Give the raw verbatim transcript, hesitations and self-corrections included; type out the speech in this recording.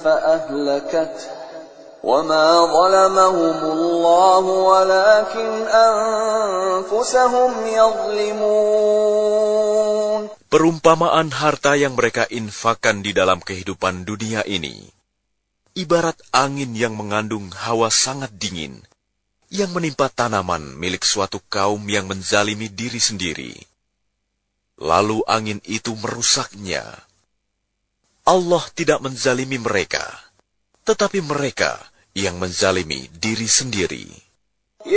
فأهلكته وما ظلمهم الله ولكن أنفسهم يظلمون. Perumpamaan harta yang mereka infakkan di dalam kehidupan dunia ini, ibarat angin yang mengandung hawa sangat dingin, yang menimpa tanaman milik suatu kaum yang menzalimi diri sendiri. Lalu angin itu merusaknya. Allah tidak menzalimi mereka, tetapi mereka yang menzalimi diri sendiri.